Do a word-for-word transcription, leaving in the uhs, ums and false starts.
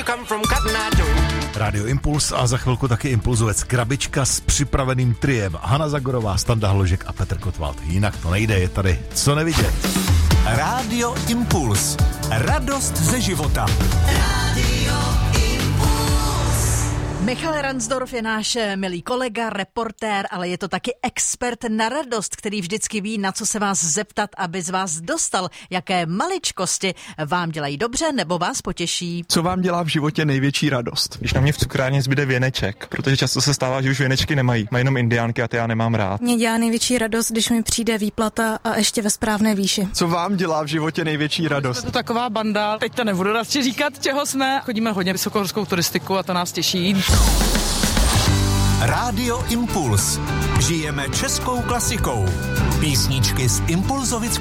Rádio Impuls a za chvilku taky impulzovec Krabička s připraveným triem. Hana Zagorová, Standa Hložek a Petr Kotwald. Jinak to nejde, je tady co nevidět. Rádio Impuls. Radost ze života. Rádio Michal Ransdorf je náš milý kolega, reportér, ale je to taky expert na radost, který vždycky ví, na co se vás zeptat, aby z vás dostal, jaké maličkosti vám dělají dobře nebo vás potěší. Co vám dělá v životě největší radost? Když na mě v cukrárně zbyde věneček, protože často se stává, že už věnečky nemají, mají jenom indiánky a ty já nemám rád. Mě dělá největší radost, když mi přijde výplata a ještě ve správné výši. Co vám dělá v životě největší radost? To taková banda, teď to nebudu radši říkat, čeho jsme. Chodíme hodně vysokohorskou turistiku a to nás těší. Rádio Impuls. Žijeme českou klasikou. Písničky z Impulzovic